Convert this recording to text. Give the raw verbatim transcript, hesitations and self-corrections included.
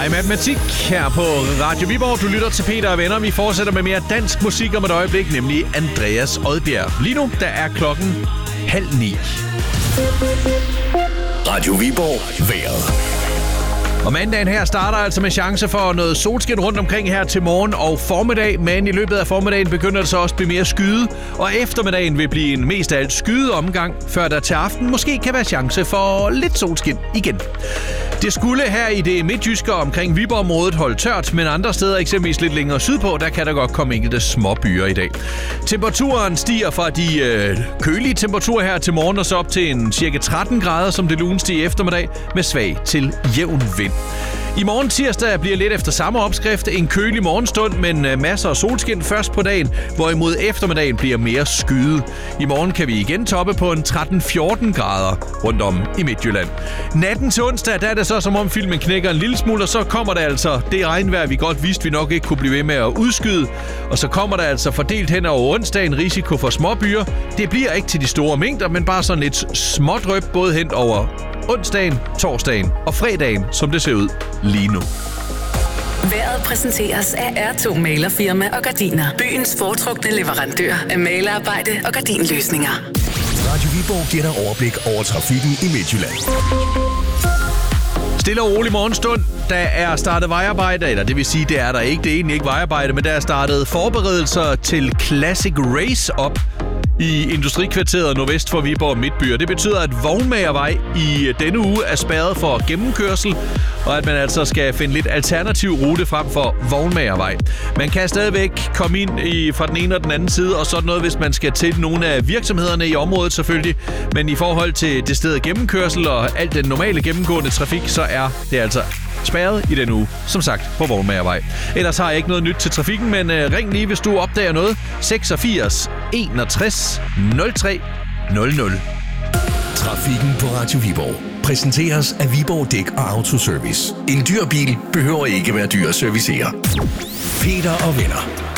Hej matematik her på Radio Viborg. Du lytter til Peter og Venner. Vi fortsætter med mere dansk musik om et øjeblik, nemlig Andreas Odbjerg. Lige nu, der er klokken halv ni. Radio Viborg vejret. Og mandagen her starter altså med chance for noget solskin rundt omkring her til morgen og formiddag, men i løbet af formiddagen begynder det så også at blive mere skyde, og eftermiddagen vil blive en mest af alt skyde omgang, før der til aften måske kan være chance for lidt solskin igen. Det skulle her i det midtjyske omkring Viborg-området holde tørt, men andre steder, eksempelvis lidt længere sydpå, der kan der godt komme enkelte små byer i dag. Temperaturen stiger fra de øh, kølige temperaturer her til morgen og så op til en cirka tretten grader, som det luneste i eftermiddag, med svag til jævn vind. I morgen tirsdag bliver lidt efter samme opskrift en kølig morgenstund, men masser af solskin først på dagen, hvorimod eftermiddagen bliver mere skyet. I morgen kan vi igen toppe på en tretten fjorten grader rundt om i Midtjylland. Natten til onsdag, der er det så som om filmen knækker en lille smule, og så kommer der altså det regnvejr, vi godt vidste, vi nok ikke kunne blive ved med at udskyde. Og så kommer der altså fordelt hen over onsdagen risiko for småbyer. Det bliver ikke til de store mængder, men bare sådan lidt smådryp både hen over onsdagen, torsdagen og fredagen, som det ser ud lige nu. Vejret præsenteres af R to Malerfirma og Gardiner. Byens foretrukne leverandør af malerarbejde og gardinløsninger. Radio Viborg giver dig overblik over trafikken i Midtjylland. Stille og rolig morgenstund. Der er startet vejarbejde, eller det vil sige, det er der ikke. Det er egentlig ikke vejarbejde, men der er startet forberedelser til Classic Race op i Industrikvarteret nordvest for Viborg Midtbyer. Det betyder, at Vognmagervej i denne uge er spærret for gennemkørsel, og at man altså skal finde lidt alternativ rute frem for Vognmagervej. Man kan stadigvæk komme ind i, fra den ene og den anden side, og sådan noget, hvis man skal til nogle af virksomhederne i området selvfølgelig. Men i forhold til det sted gennemkørsel og alt den normale gennemgående trafik, så er det altså spærret i den uge, som sagt, på Vognmagervej. Ellers har jeg ikke noget nyt til trafikken, men uh, ring lige, hvis du opdager noget. seksogfirs enogtres nul tre nul nul. Trafikken på Radio Viborg præsenteres af Viborg Dæk og Autoservice. En dyr bil behøver ikke være dyr at servicere. Peter og Venner.